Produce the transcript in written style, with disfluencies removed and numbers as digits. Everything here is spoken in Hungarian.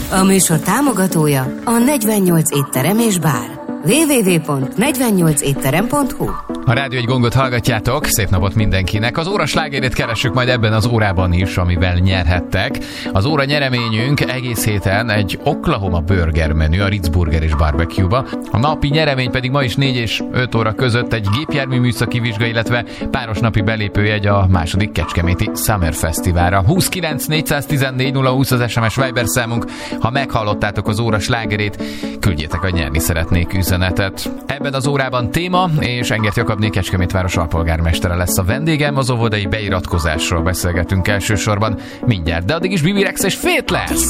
A műsor támogatója a 48 étterem és bár. www.48etterem.hu. A Rádió egy gongot hallgatjátok, szép napot mindenkinek. Az óra slágerét keressük majd ebben az órában is, amivel nyerhettek. Az óra nyereményünk egész héten egy Oklahoma burger menü a Ritz Burger és Barbecue-ba. A napi nyeremény pedig ma is 4 és 5 óra között egy gépjármű műszaki vizsga, illetve páros napi belépőjegy a második Kecskeméti Summer Fesztiválra. 29 414 020 az SMS Viber számunk. Ha meghallottátok az óra slágerét, küldjétek a nyerni szeretnék üzenetet. Ebben az órában téma, és Engert Jakabné Kecskemétváros alpolgármestere lesz a vendégem. Az óvodai beiratkozásról beszélgetünk elsősorban mindjárt, de addig is Bibi Rex és Fét lesz!